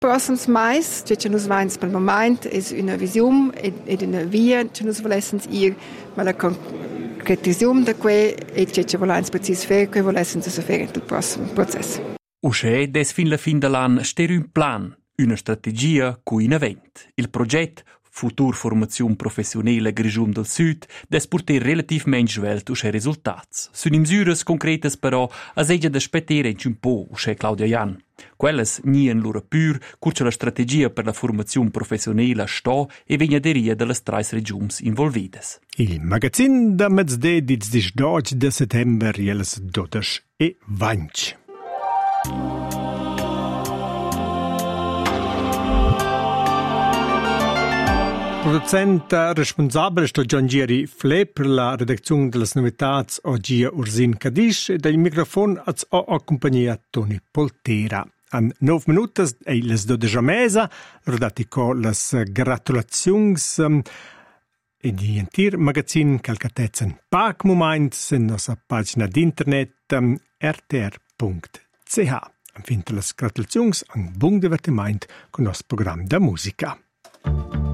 Prossimo mais, c'è nos vins per il momento, è una visione ed una via, c'è nos volessens ir, ma la concretizzazione da que e c'è volens precis fare, che volessens a fare il prossimo processo. Usce des fin la fin dell'anno ster un plan, una strategia cu in event. Il progetto Futur Formazione Professionelle Grigium del Sud des porter relativamente svelt usce risultats. Sun misures concretes però a seggia da spettare un po' usce Claudia Jan. Quelles nien lura pur, curce la strategia per la formazione professionale sto e vegnaderia delle 3 regions involvides. Il magazin da mezz'de dits 12 de settember jeles 12:20. Produzent responsabile sto Giangieri Fle per la redazione delle novità oggi Ursin Cadisch e del microfono ho accompagnato Toni Poltera. An 9 minuti e le 12 mesa, rodati con le gratulazioni e di entir magazin calcatezen pac moment in nostra pagina d'internet rtr.ch. Am fin le gratulazioni un buon divertimento con il nostro programma da musica.